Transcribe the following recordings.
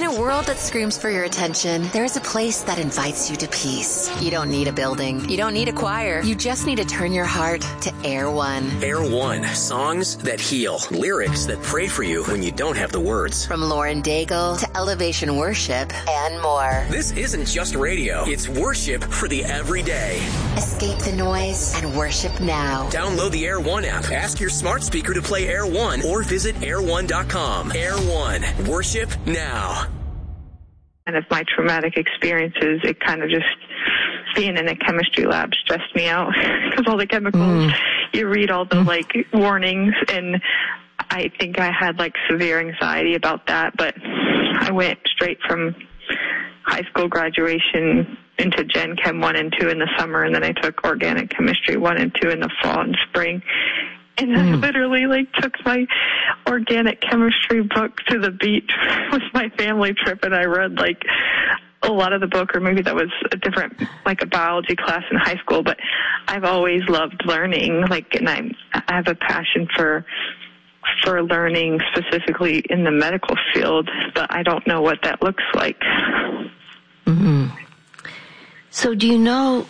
a world that screams for your attention, there is a place that invites you to peace. You don't need a building. You don't need a choir. You just need to turn your heart to Air One. Air One. Songs that heal. Lyrics that pray for you when you don't have the words. From Lauren Daigle to Elevation Worship and more. This isn't just radio. It's worship for the everyday. Escape the noise and worship now. Download the Air One app. Ask your smart speaker to play Air One or visit air1.com. Air One. Worship now. And of my traumatic experiences, it kind of just being in a chemistry lab stressed me out because all the chemicals, you read all the warnings, and I think I had severe anxiety about that. But I went straight from high school graduation into Gen Chem 1 and 2 in the summer, and then I took Organic Chemistry 1 and 2 in the fall and spring. And I literally took my organic chemistry book to the beach with my family trip, and I read a lot of the book, or maybe that was a different, a biology class in high school. But I've always loved learning, and I have a passion for learning specifically in the medical field, but I don't know what that looks like. Mm-hmm. So do you know,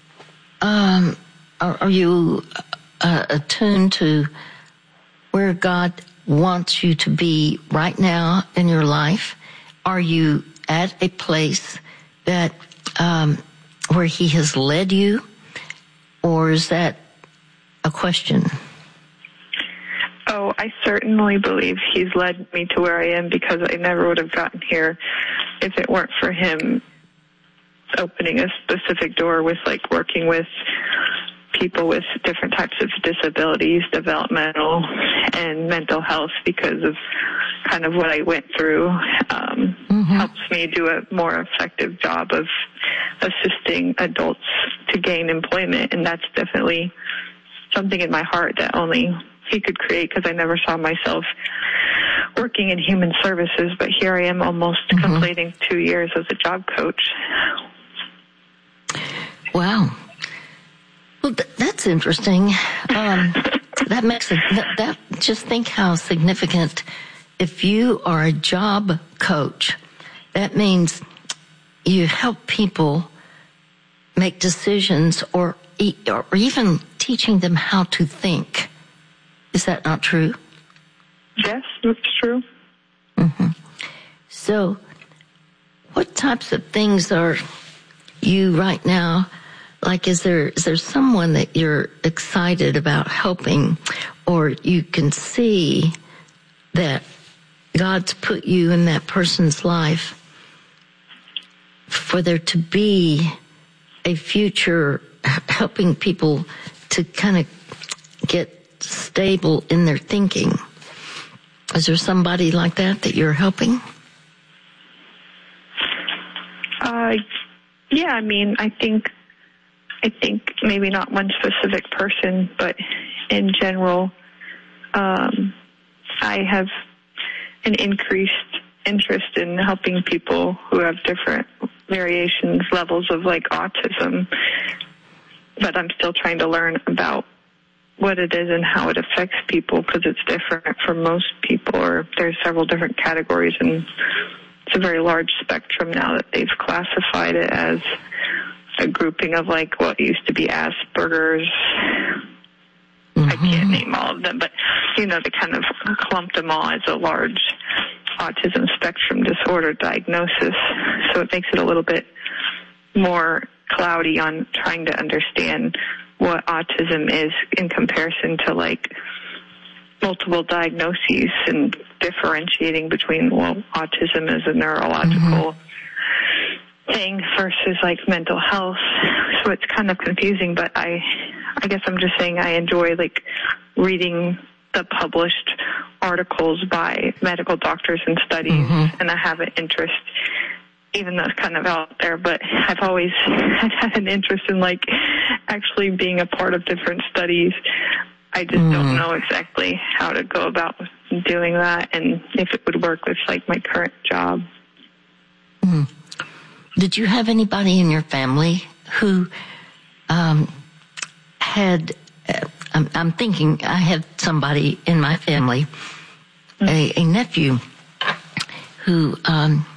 are you attuned to where God wants you to be right now in your life? Are you at a place that where He has led you, or is that a question? Oh, I certainly believe He's led me to where I am, because I never would have gotten here if it weren't for Him opening a specific door with working with people with different types of disabilities, developmental and mental health, because of kind of what I went through. Helps me do a more effective job of assisting adults to gain employment, and that's definitely something in my heart that only He could create, because I never saw myself working in human services, but here I am almost completing 2 years as a job coach. Wow. Well, that's interesting. That makes it, that just think how significant. If you are a job coach, that means you help people make decisions, or even teaching them how to think. Is that not true? Yes, that's true. So, what types of things are you right now? Is there someone that you're excited about helping, or you can see that God's put you in that person's life for there to be a future helping people to kind of get stable in their thinking? Is there somebody like that you're helping? Yeah, I think maybe not one specific person, but in general, I have an increased interest in helping people who have different variations, levels of autism, but I'm still trying to learn about what it is and how it affects people, because it's different for most people, or there's several different categories, and it's a very large spectrum now that they've classified it as a grouping of what used to be Asperger's. I can't name all of them, but they kind of clumped them all as a large autism spectrum disorder diagnosis. So it makes it a little bit more cloudy on trying to understand what autism is in comparison to multiple diagnoses, and differentiating between, autism is a neurological thing versus mental health. So it's kind of confusing, but I guess I'm just saying I enjoy reading the published articles by medical doctors and studies, and I have an interest, even though it's kind of out there, but I've always had an interest in actually being a part of different studies. I just don't know exactly how to go about doing that, and if it would work with my current job. Did you have anybody in your family who had, I'm thinking I had somebody in my family, a nephew who